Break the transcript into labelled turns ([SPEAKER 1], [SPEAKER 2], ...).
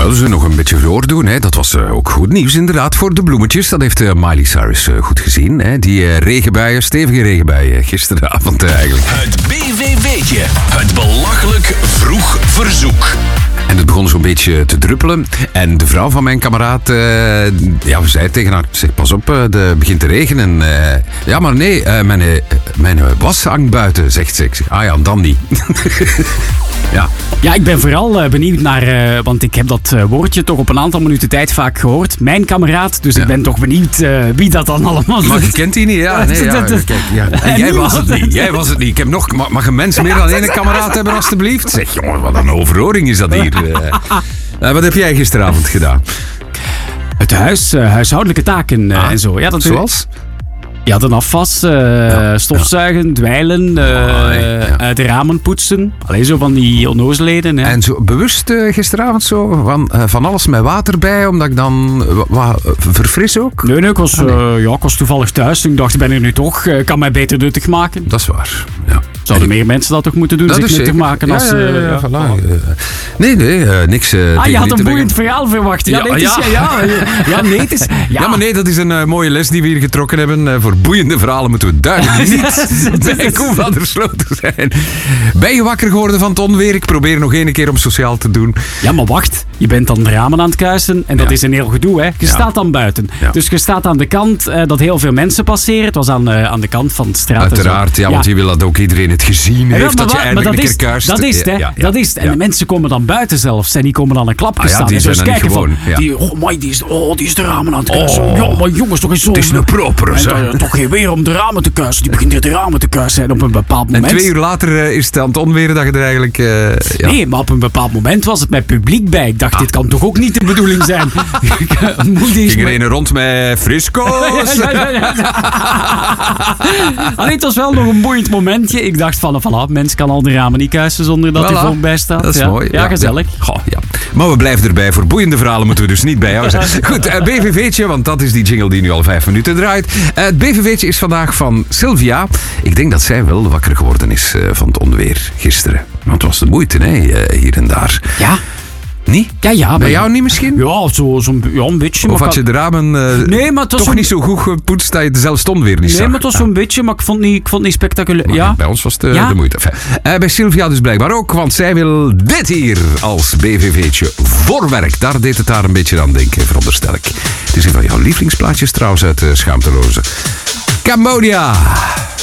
[SPEAKER 1] Wel, ze nog een beetje voordoen. Hè. Dat was ook goed nieuws inderdaad voor de bloemetjes. Dat heeft Miley Cyrus goed gezien. Hè. Die regenbuien, stevige regenbuien gisteravond eigenlijk.
[SPEAKER 2] Het BVV'tje. Het belachelijk vroeg verzoek.
[SPEAKER 1] En het begon zo'n beetje te druppelen. En de vrouw van mijn kameraad, zei tegen haar, zeg, pas op, het begint te regenen. Ja, maar nee, mijn was hangt buiten, zegt ze. Ik zeg, ah ja, dan niet. Ja.
[SPEAKER 3] Ja, ik ben vooral benieuwd naar, want ik heb dat woordje toch op een aantal minuten tijd vaak gehoord. Mijn kameraad, dus ik ben toch benieuwd wie dat dan allemaal is.
[SPEAKER 1] Maar je kent die niet, ja. Nee, ja. Kijk, ja. En jij was het niet. Ik heb nog, mag een mens meer dan één kameraad hebben, alstublieft? Zeg, jongen, wat een overhoring is dat hier. Wat heb jij gisteravond gedaan?
[SPEAKER 3] Het huishoudelijke taken en zo. Ja, dat
[SPEAKER 1] zoals?
[SPEAKER 3] Ja, dan afwas, stofzuigen, dweilen, uit de ramen poetsen. Alleen zo van die onnozelheden. Hè.
[SPEAKER 1] En zo bewust gisteravond zo van alles met water bij, omdat ik dan verfris ook?
[SPEAKER 3] Nee, ik was toevallig thuis. Ik dacht, ben er nu toch, kan mij beter nuttig maken.
[SPEAKER 1] Dat is waar, ja.
[SPEAKER 3] Zouden meer mensen dat toch moeten doen, zich nuttig maken? Als,
[SPEAKER 1] Nee, niks.
[SPEAKER 3] Je had een boeiend verhaal verwacht. Ja,
[SPEAKER 1] maar nee, dat is een mooie les die we hier getrokken hebben. Voor boeiende verhalen moeten we duidelijk niet bij Koen van der Sloot te zijn. Ben je wakker geworden van het onweer? Ik probeer nog één keer om sociaal te doen.
[SPEAKER 3] Ja, maar wacht. Je bent dan de ramen aan het kuisen en dat is een heel gedoe, hè. Je staat dan buiten. Ja. Dus je staat aan de kant dat heel veel mensen passeren. Het was aan de kant van de straat.
[SPEAKER 1] Uiteraard, want je wil dat ook iedereen het gezien heeft, dat je eindelijk een keer kuist.
[SPEAKER 3] Dat is het, hè. Dat is het. En de mensen komen dan buiten zelfs. En die komen dan een klapje staan.
[SPEAKER 1] Die zijn kijken gewoon.
[SPEAKER 3] Die is de ramen aan het kuisen. Ja, maar jongens, toch eens zo.
[SPEAKER 1] Het is een propere,
[SPEAKER 3] toch geen weer om de ramen te kuisen. Die begint hier de ramen te kuisen. En op een bepaald moment...
[SPEAKER 1] En 2 uur later is het aan het onweren dat je er eigenlijk...
[SPEAKER 3] Nee, maar op een bepaald moment was het met publiek bij. Ik dacht, dit kan toch ook niet de bedoeling zijn?
[SPEAKER 1] Ging er een rond met frisco's?
[SPEAKER 3] Alleen, het was wel nog een boeiend momentje. Ik dacht van, voilà, mensen kan al de ramen niet kuisen zonder dat er volk bij staat.
[SPEAKER 1] Dat is mooi.
[SPEAKER 3] Ja, gezellig.
[SPEAKER 1] Ja. Maar we blijven erbij. Voor boeiende verhalen moeten we dus niet bij jou zijn. Goed, BVV'tje, want dat is die jingle die nu al 5 minuten draait. Het BVV'tje is vandaag van Sylvia. Ik denk dat zij wel wakker geworden is van het onweer gisteren. Want het was de moeite, hè, hier en daar.
[SPEAKER 3] Ja.
[SPEAKER 1] Niet?
[SPEAKER 3] Ja.
[SPEAKER 1] Bij jou niet misschien?
[SPEAKER 3] Ja, een beetje.
[SPEAKER 1] Of had je de ramen toch niet zo goed gepoetst dat je het zelfs onweer niet zag?
[SPEAKER 3] Nee, maar het was zo'n beetje, maar ik vond het niet spectaculair. Ja.
[SPEAKER 1] Bij ons was het de moeite. Bij Sylvia dus blijkbaar ook, want zij wil dit hier als BVV'tje voorwerk. Daar deed het haar een beetje aan denken, veronderstel ik. Het is een van jouw lievelingsplaatjes trouwens uit Schaamteloze. Cambodja.